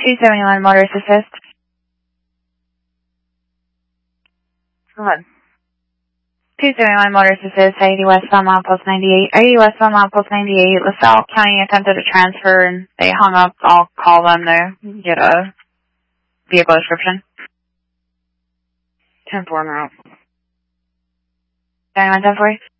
271 Motorist Assist. Go ahead. 271 Motorist Assist, 80 westbound milepost 98. 80 westbound milepost 98. LaSalle County attempted to transfer and they hung up. I'll call them to get a vehicle description. 10-4 now. 91 10 for you.